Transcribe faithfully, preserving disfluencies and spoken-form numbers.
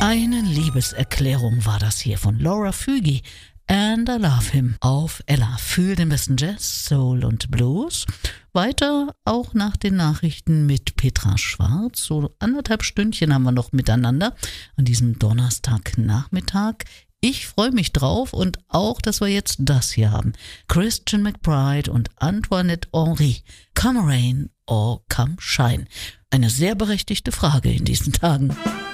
Eine Liebeserklärung war das hier von Laura Fügi. And I Love Him auf Ella. Für den besten Jazz, Soul und Blues. Weiter auch nach den Nachrichten mit Petra Schwarz. So anderthalb Stündchen haben wir noch miteinander an diesem Donnerstagnachmittag. Ich freue mich drauf und auch, dass wir jetzt das hier haben. Christian McBride und Antoinette Henry. Come Rain or Come Shine. Eine sehr berechtigte Frage in diesen Tagen.